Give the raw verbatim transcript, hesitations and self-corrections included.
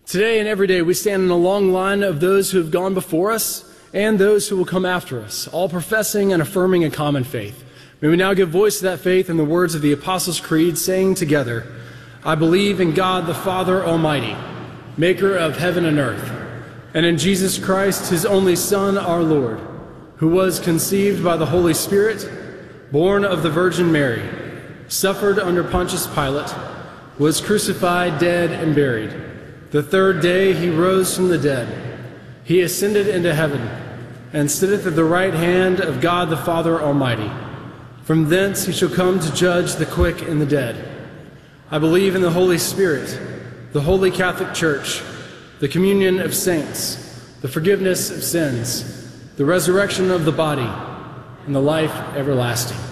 Today and every day we stand in a long line of those who have gone before us and those who will come after us, all professing and affirming a common faith. May we now give voice to that faith in the words of the Apostles' Creed, saying together, I believe in God the Father Almighty, maker of heaven and earth, and in Jesus Christ, his only Son, our Lord, who was conceived by the Holy Spirit, born of the Virgin Mary, suffered under Pontius Pilate, was crucified, dead, and buried. The third day he rose from the dead. He ascended into heaven, and sitteth at the right hand of God the Father Almighty. From thence he shall come to judge the quick and the dead. I believe in the Holy Spirit, the Holy Catholic Church, the communion of saints, the forgiveness of sins, the resurrection of the body, and the life everlasting.